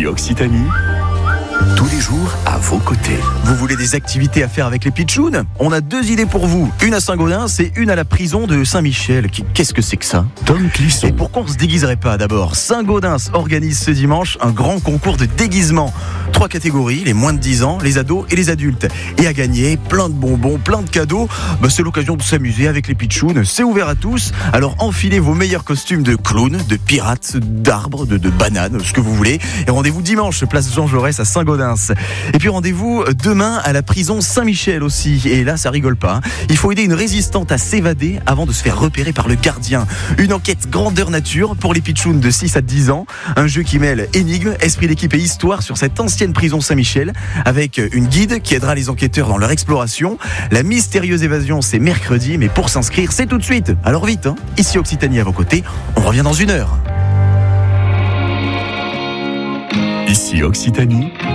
Ici Occitanie, tous les jours à vos côtés. Vous voulez des activités à faire avec les pitchouns ? On a 2 idées pour vous. Une à Saint-Gaudens et une à la prison de Saint-Michel. Qu'est-ce que c'est que ça ? Tom Clisson. Et pourquoi on se déguiserait pas d'abord ? Saint-Gaudens organise ce dimanche un grand concours de déguisement. 3 catégories, les moins de 10 ans, les ados et les adultes. Et à gagner, plein de bonbons, plein de cadeaux. C'est l'occasion de s'amuser avec les pitchouns. C'est ouvert à tous. Alors enfilez vos meilleurs costumes de clown, de pirates, d'arbres, de bananes, ce que vous voulez. Et rendez-vous dimanche, place Jean Jaurès à Saint-Gaudens. Et puis rendez-vous demain à la prison Saint-Michel aussi. Et là, ça rigole pas. Il faut aider une résistante à s'évader avant de se faire repérer par le gardien. Une enquête grandeur nature pour les pitchouns de 6 à 10 ans. Un jeu qui mêle énigmes, esprit d'équipe et histoire sur cette ancienne prison Saint-Michel, avec une guide qui aidera les enquêteurs dans leur exploration. La mystérieuse évasion, c'est mercredi, mais pour s'inscrire, c'est tout de suite. Alors vite, Ici Occitanie à vos côtés, on revient dans 1 heure. Ici Occitanie,